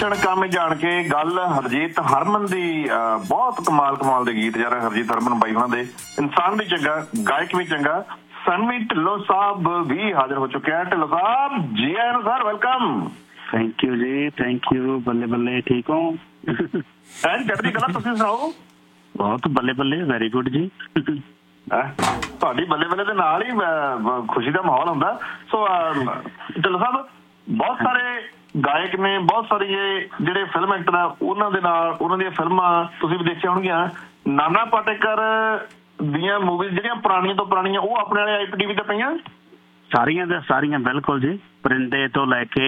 ਲੱਛਣ ਕੰਮ ਜਾਣ ਕੇ ਗੱਲ ਹਰਜੀਤ ਹਰਮਨ ਦੀ ਬਹੁਤ ਕਮਾਲ ਦੇ ਗੀਤ ਯਾਰ। ਹਰਜੀਤ ਹਰਮਨ ਬਾਈ ਉਹਨਾਂ ਦੇ ਇਨਸਾਨ ਵੀ ਚੰਗਾ, ਗਾਇਕ ਵੀ ਚੰਗਾ। ਸਨਵੀ ਢਿੱਲੋਂ ਸਾਹਿਬ ਵੀ ਹਾਜ਼ਰ ਹੋ ਚੁੱਕੇ ਆ। ਢਿੱਲੋਂ ਸਾਹਿਬ ਜੀ ਆਇਆਂ ਨੂੰ ਸਰ, ਵੈਲਕਮ। ਥੈਂਕ ਯੂ ਜੀ, ਥੈਂਕ ਯੂ। ਬੱਲੇ ਬੱਲੇ, ਠੀਕ ਹੋ? ਐਨ ਚੜ੍ਹਦੀ ਕਲਾ, ਤੁਸੀਂ ਸੁਣਾਓ? ਬਹੁਤ ਬੱਲੇ ਬੱਲੇ, ਵੈਰੀ ਗੁੱਡ ਜੀ। ਤੁਹਾਡੀ ਬੱਲੇ ਬੱਲੇ ਦੇ ਨਾਲ ਹੀ ਖੁਸ਼ੀ ਦਾ ਮਾਹੌਲ ਹੁੰਦਾ। ਸੋ ਢਿੱਲੋਂ ਸਾਹਿਬ, ਬਹੁਤ ਸਾਰੇ ਗਾਇਕ ਨੇ, ਬਹੁਤ ਸਾਰੇ ਜਿਹੜੇ ਫਿਲਮ ਐਕਟਰ ਆ, ਉਹਨਾਂ ਦੇ ਨਾਲ ਉਹਨਾਂ ਦੀਆਂ ਫਿਲਮਾਂ ਤੁਸੀਂ ਵੀ ਦੇਖੀਆਂ ਹੋਣਗੀਆਂ। ਨਾਨਾ ਪਾਟੇਕਰ ਦੀਆਂ ਮੂਵੀਜ਼ ਜਿਹੜੀਆਂ ਪੁਰਾਣੀਆਂ ਤੋਂ ਪੁਰਾਣੀਆਂ, ਉਹ ਆਪਣੇ ਵਾਲੇ IPTV ਤੇ ਪਈਆਂ ਸਾਰੀਆਂ ਦੇ ਸਾਰੀਆਂ। ਬਿਲਕੁਲ ਜੀ, ਪਰਿੰਦੇ ਤੋਂ ਲੈ ਕੇ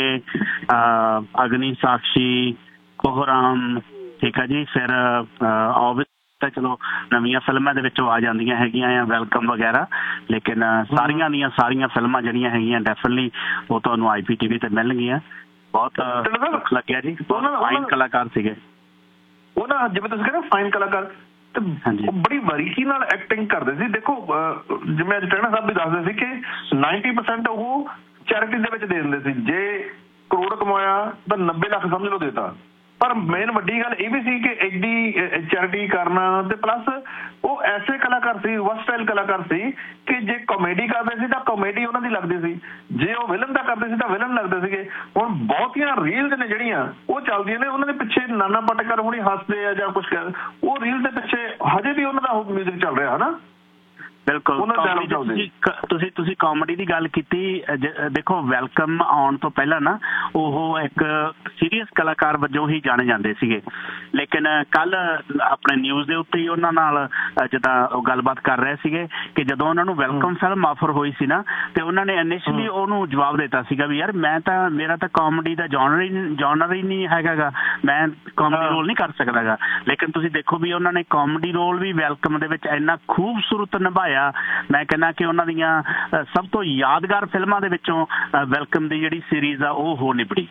ਅਗਨੀ ਸਾਕਸ਼ੀ, ਕੋਹਰਾਮ, ਠੀਕ ਆ ਜੀ। ਫਿਰ ਤਾਂ ਚਲੋ ਨਵੀਆਂ ਫਿਲਮਾਂ ਦੇ ਵਿੱਚੋਂ ਆ ਜਾਂਦੀਆਂ ਹੈਗੀਆਂ ਆ, ਵੈਲਕਮ ਵਗੈਰਾ। ਲੇਕਿਨ ਸਾਰੀਆਂ ਦੀਆਂ ਸਾਰੀਆਂ ਫਿਲਮਾਂ ਜਿਹੜੀਆਂ ਹੈਗੀਆਂ ਡੈਫੀਨਿਟਲੀ ਉਹ ਤੁਹਾਨੂੰ IPTV ਤੇ ਮਿਲਣਗੀਆਂ। ਬਹੁਤ ਲੱਗਿਆ ਜੀ, ਫਾਈਨ ਕਲਾਕਾਰ ਸੀਗੇ ਉਹਨਾਂ। ਜਿਵੇਂ ਤੁਸੀਂ ਕਹਿੰਦੇ ਫਾਈਨ ਕਲਾਕਾਰ, ਤੇ ਉਹ ਬੜੀ ਬਾਰੀਕੀ ਨਾਲ ਐਕਟਿੰਗ ਕਰਦੇ ਸੀ। ਦੇਖੋ ਜਿਵੇਂ ਅੱਜ ਟਹਿਣਾ ਸਾਹਿਬ ਵੀ ਦੱਸਦੇ ਸੀ ਕਿ 90% ਉਹ ਚੈਰਿਟੀ ਦੇ ਵਿੱਚ ਦੇ ਦਿੰਦੇ ਸੀ। ਜੇ ਕਰੋੜ ਕਮਾਇਆ ਤਾਂ 90 ਲੱਖ ਸਮਝ ਲਓ ਦੇਤਾ। ਪਰ ਮੇਨ ਵੱਡੀ ਗੱਲ ਇਹ ਵੀ ਸੀ ਕਿ ਐਡੀ ਚੈਰਿਟੀ ਕਰਨਾ, ਤੇ ਪਲੱਸ ਉਹ ਐਸੇ ਕਲਾਕਾਰ ਸੀ, ਵਰਸਟਾਈਲ ਕਲਾਕਾਰ ਸੀ ਕਿ ਜੇ ਕਾਮੇਡੀ ਕਰਦੇ ਸੀ ਤਾਂ ਕਾਮੇਡੀ ਉਹਨਾਂ ਦੀ ਲੱਗਦੀ ਸੀ, ਜੇ ਉਹ ਵਿਲਨ ਦਾ ਕਰਦੇ ਸੀ ਤਾਂ ਵਿਲਨ ਲੱਗਦੇ ਸੀਗੇ। ਹੁਣ ਬਹੁਤੀਆਂ ਰੀਲਸ ਨੇ ਜਿਹੜੀਆਂ ਉਹ ਚੱਲਦੀਆਂ ਨੇ, ਉਹਨਾਂ ਦੇ ਪਿੱਛੇ ਨਾਨਾ ਪਾਟੇਕਰ ਹੁਣੀ ਹੱਸਦੇ ਆ ਜਾਂ ਕੁਛ, ਉਹ ਰੀਲ ਦੇ ਪਿੱਛੇ ਹਜੇ ਵੀ ਉਹਨਾਂ ਦਾ ਉਹ ਮਿਊਜ਼ਿਕ ਚੱਲ ਰਿਹਾ ਹਨਾ। ਬਿਲਕੁਲ। ਤੁਸੀਂ ਕਾਮੇਡੀ ਦੀ ਗੱਲ ਕੀਤੀ। ਦੇਖੋ ਵੈਲਕਮ ਆਉਣ ਤੋਂ ਪਹਿਲਾਂ ਨਾ ਉਹ ਇੱਕ ਸੀਰੀਅਸ ਕਲਾਕਾਰ ਵਜੋਂ ਹੀ ਜਾਣੇ ਜਾਂਦੇ ਸੀਗੇ। ਲੇਕਿਨ ਕੱਲ ਆਪਣੇ ਨਿਊਜ਼ ਦੇ ਉੱਤੇ ਹੀ ਉਹਨਾਂ ਨਾਲ ਜਿੱਦਾਂ ਉਹ ਗੱਲਬਾਤ ਕਰ ਰਹੇ ਸੀਗੇ ਕਿ ਜਦੋਂ ਉਹਨਾਂ ਨੂੰ ਵੈਲਕਮ ਫਿਲਮ ਆਫਰ ਹੋਈ ਸੀ ਨਾ, ਤੇ ਉਹਨਾਂ ਨੇ ਇਨੀਸ਼ੀਅਲੀ ਉਹਨੂੰ ਜਵਾਬ ਦਿੱਤਾ ਸੀਗਾ ਵੀ ਯਾਰ ਮੇਰਾ ਤਾਂ ਕਾਮੇਡੀ ਦਾ ਜੌਨਰ ਹੀ ਨਹੀਂ ਹੈਗਾ ਗਾ, ਮੈਂ ਕਾਮੇਡੀ ਰੋਲ ਨਹੀਂ ਕਰ ਸਕਦਾ ਗਾ। ਲੇਕਿਨ ਤੁਸੀਂ ਦੇਖੋ ਵੀ ਉਹਨਾਂ ਨੇ ਕਾਮੇਡੀ ਰੋਲ ਵੀ ਵੈਲਕਮ ਦੇ ਵਿੱਚ ਇੰਨਾ ਖੂਬਸੂਰਤ ਨਿਭਾਇਆ। ਮੈਂ ਕਹਿੰਦਾ ਕਿ ਉਹਨਾਂ ਦੀਆਂ ਸਭ ਤੋਂ ਯਾਦਗਾਰ ਫਿਲਮਾਂ ਦੇ ਵਿੱਚੋਂ ਵੈਲਕਮ ਦੀ ਜਿਹੜੀ ਸੀਰੀਜ਼ ਆ ਉਹ ਹੋ ਨਿਬੜੀ।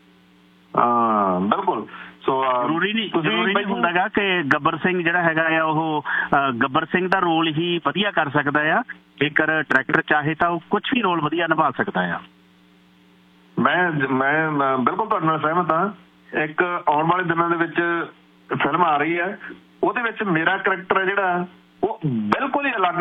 ਬਿਲਕੁਲ। ਸੋ ਜ਼ਰੂਰੀ ਨਹੀਂ ਹੁੰਦਾ ਗਾ ਕਿ ਗੱਬਰ ਸਿੰਘ ਜਿਹੜਾ ਹੈਗਾ ਆ ਉਹ ਗੱਬਰ ਸਿੰਘ ਦਾ ਰੋਲ ਹੀ ਵਧੀਆ ਕਰ ਸਕਦਾ ਆ। ਜੇਕਰ ਡਾਇਰੈਕਟਰ ਚਾਹੇ ਤਾਂ ਉਹ ਕੁਛ ਵੀ ਰੋਲ ਵਧੀਆ ਨਿਭਾ ਸਕਦਾ ਆ। ਮੈਂ ਬਿਲਕੁਲ ਤੁਹਾਡੇ ਨਾਲ ਸਹਿਮਤ ਹਾਂ। ਇੱਕ ਆਉਣ ਵਾਲੇ ਦਿਨਾਂ ਦੇ ਵਿੱਚ ਫਿਲਮ ਆ ਰਹੀ ਹੈ, ਉਹਦੇ ਵਿੱਚ ਮੇਰਾ ਕਰੈਕਟਰ ਹੈ ਜਿਹੜਾ ਉਹ ਬਿਲਕੁਲ ਹੀ ਅਲੱਗ